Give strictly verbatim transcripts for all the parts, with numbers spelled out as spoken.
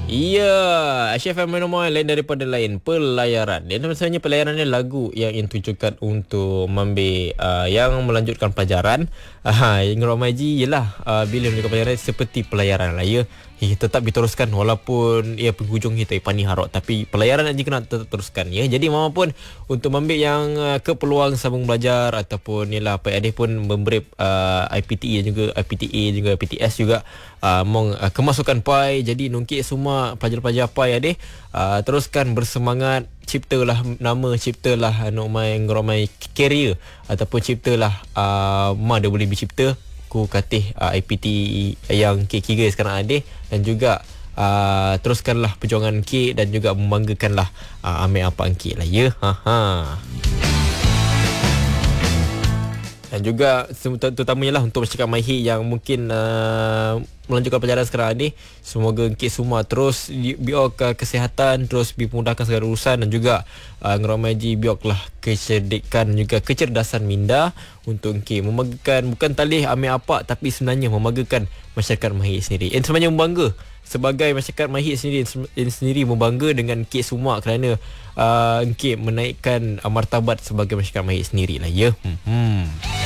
Iya, Chef Aminomoy lain daripada lain pelayaran. Dia sebenarnya pelayaran ni lagu yang ditujukan untuk membe uh, yang melanjutkan pelajaran. Ah, yang Romaji ialah uh, bila melanjutkan pelajaran seperti pelayaran lah ya. Eh, tetap diteruskan walaupun ia penghujung kita pani harok, tapi pelayaran aja kena tetap teruskan ya. Jadi mama pun untuk membe yang uh, ke peluang sambung belajar ataupun ialah apa ada pun memberi uh, I P T E juga I P T A juga I P T S juga uh, mong uh, kemasukan pai. Jadi nungkit semua pelajar-pelajar pai adeh uh, teruskan bersemangat, ciptalah nama, ciptalah anu mai ngromai career ataupun ciptalah uh, ma dia boleh bercipta ku katih uh, I P T yang K kira sekarang ada, dan juga uh, teruskanlah perjuangan K dan juga membanggakanlah uh, ambil apa K lah ya. Ha ha. Dan juga terutamanya lah untuk masyarakat Mahir yang mungkin uh, melanjutkan pelajaran sekarang ni, semoga Encik semua terus biok uh, kesihatan, terus dimudahkan segala urusan, dan juga uh, ngeromaji bioklah kecerdikan juga kecerdasan minda untuk Encik membanggakan bukan talih ambil apa, tapi sebenarnya membanggakan masyarakat Mahir sendiri. Dan sebenarnya membangga sebagai masyarakat Mahir sendiri in sendiri membangga dengan Encik semua kerana uh, Encik menaikkan uh, martabat sebagai masyarakat Mahir sendirilah ya. Hmm. hmm.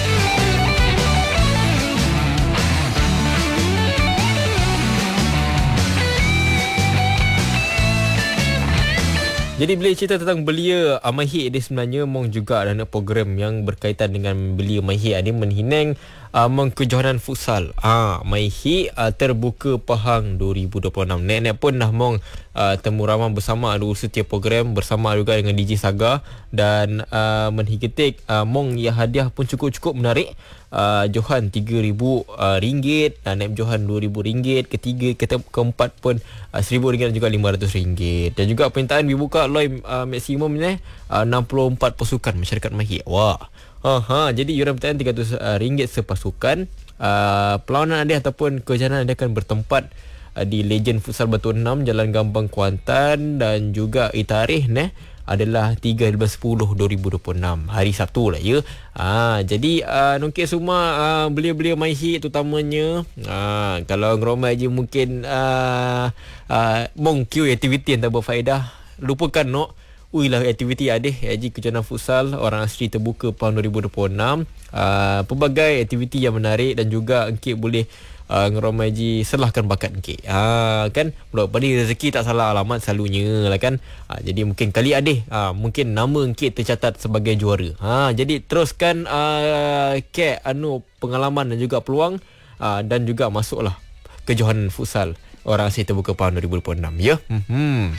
Jadi bila cerita tentang belia uh, Mahir, dia sebenarnya mong juga ada program yang berkaitan dengan belia Mahir. Dia menhinang uh, mong kejohanan futsal. Ah, Mahir uh, terbuka Pahang dua ribu dua puluh enam. Nek-nek pun dah mong uh, temu ramah bersama ada setiap program bersama juga dengan D J Saga, dan uh, menhigetik uh, mong ya hadiah pun cukup-cukup menarik. Uh, Johan tiga ribu ringgit, uh, naib Johan dua ribu ringgit, ketiga kete, keempat pun uh, seribu ringgit dan juga lima ratus ringgit. Dan juga permintaan dibuka loy uh, maksimum ni uh, enam puluh empat pasukan masyarakat Mahir. Wah. Aha, jadi yuran permintaan tiga ratus ringgit sepasukan. Uh, perlawanan anda ataupun kejohanan anda akan bertempat uh, di Legend Futsal Batu enam, Jalan Gambang, Kuantan, dan juga itarikh ni adalah tiga hingga sepuluh dua ribu dua puluh enam, hari Sabtu lah ya. Ha, jadi uh, nungkit semua uh, belia-belia Mahir terutamanya, uh, kalau ngeromai je mungkin uh, uh, mong Q aktiviti yang tak berfaedah, lupakan no. Ui lah aktiviti ada Haji kejohanan futsal orang asli terbuka Pahang dua ribu dua puluh enam. uh, Pelbagai aktiviti yang menarik, dan juga Encik boleh Uh, ngeromai ji selahkan bakat Encik. Ha, kan budak pada rezeki tak salah alamat selalunya lah kan. Ha, jadi mungkin kali ada ha, mungkin nama Encik tercatat sebagai juara. Ha, jadi teruskan uh, ke anu pengalaman dan juga peluang, uh, dan juga masuklah kejohanan futsal orang asli terbuka Pahang dua ribu dua puluh enam ya. Hmm.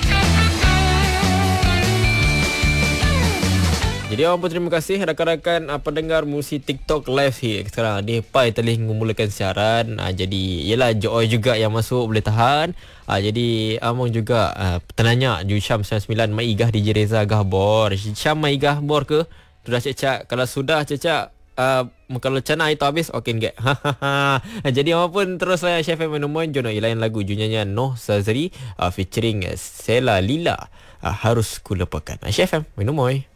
Jadi awak pun terima kasih rakan-rakan uh, pendengar musik TikTok live here. Sekarang dia pai telah memulakan siaran. Uh, jadi ialah Joy juga yang masuk boleh tahan. Uh, jadi among juga uh, tenanya Ju Syam sembilan puluh sembilan Mai Igah D J Reza Gahbor. Syam Mai Igah bor ke? Sudah cecak. Kalau sudah cecak uh, kalau cana itu habis okey enggak. Jadi awak pun teruslah Chef Aminomoy jono lain lagu junyannya Noh Sazri uh, featuring Sela Lila. Uh, harus ku lupakan. Chef Aminomoy.